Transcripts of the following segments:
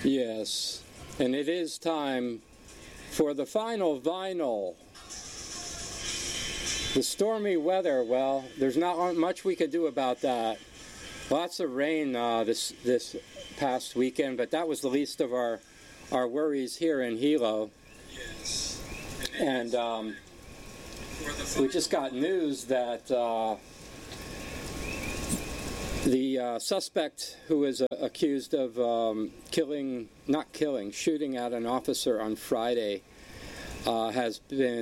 Yes, and it is time for the final vinyl. The stormy weather, well, there's not much we could do about that. Lots of rain this past weekend, but that was the least of our worries here in Hilo. Yes. And we just got news that the suspect who was accused of shooting at an officer on Friday has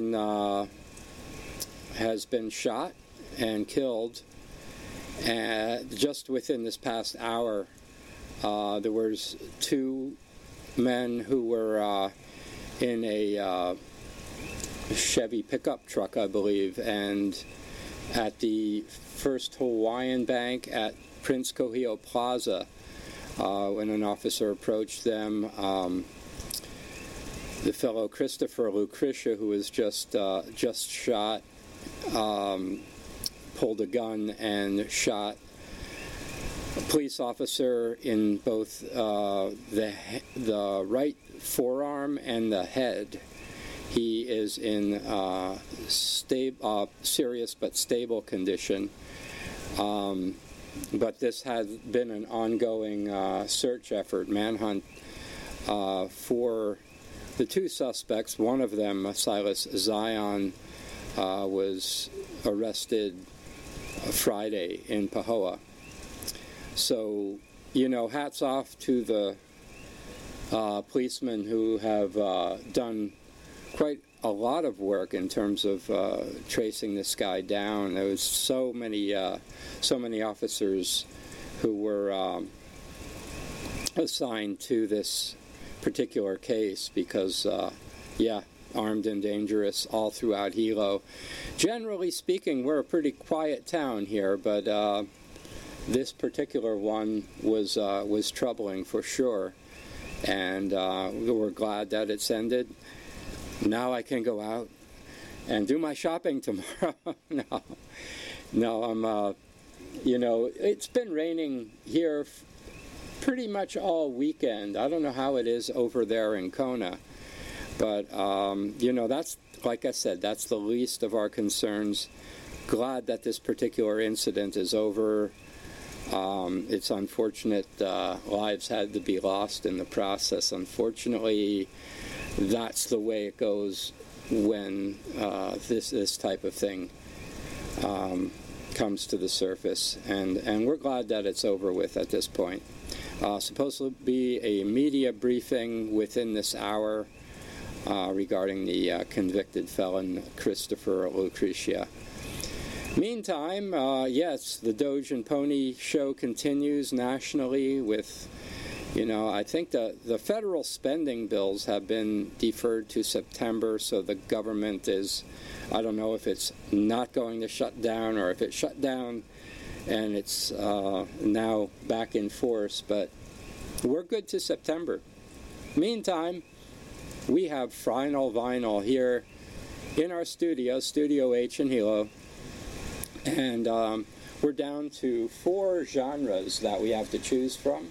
been shot and killed. And just within this past hour, there was 2 men who were in a Chevy pickup truck, I believe, and at the First Hawaiian Bank at Prince Kohio Plaza, when an officer approached them, the fellow Christopher Lucretia, who was just shot, pulled a gun and shot a police officer in both the right forearm and the head. He is in serious but stable condition. But this has been an ongoing search effort, manhunt, for the 2 suspects. One of them, Silas Zion, was arrested Friday in Pahoa. So, hats off to the policemen who have done quite a lot of work in terms of tracing this guy down. There was so many officers who were assigned to this particular case because, armed and dangerous all throughout Hilo. Generally speaking, we're a pretty quiet town here, but this particular one was troubling for sure, and we're glad that it's ended. Now I can go out and do my shopping tomorrow. No, I'm, it's been raining here pretty much all weekend. I don't know how it is over there in Kona, but, that's, like I said, that's the least of our concerns. Glad that this particular incident is over. It's unfortunate lives had to be lost in the process. Unfortunately, that's the way it goes when this type of thing comes to the surface, and we're glad that it's over with at this point. Supposed to be a media briefing within this hour regarding the convicted felon Christopher Lucretia. Meantime, yes, the Doge and Pony show continues nationally with, I think the federal spending bills have been deferred to September, so the government is, I don't know if it's not going to shut down or if it shut down and it's now back in force, but we're good to September. Meantime, we have Final Vinyl here in our studio, Studio H in Hilo, and we're down to 4 genres that we have to choose from.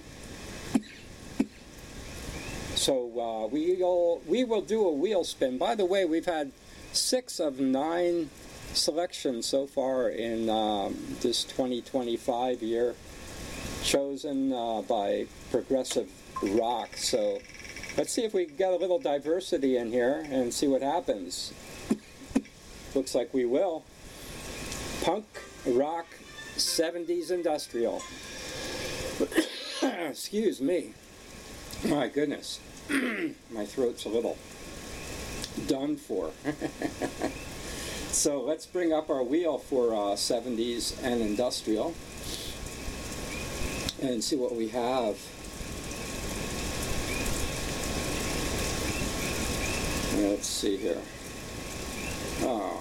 So we will do a wheel spin. By the way, we've had 6 of 9 selections so far in this 2025 year, chosen by Progressive Rock. So let's see if we can get a little diversity in here and see what happens. Looks like we will. Punk, rock, 70s industrial. Excuse me. My goodness. My throat's a little done for. So let's bring up our wheel for 70s and industrial and see what we have. Let's see here. Oh.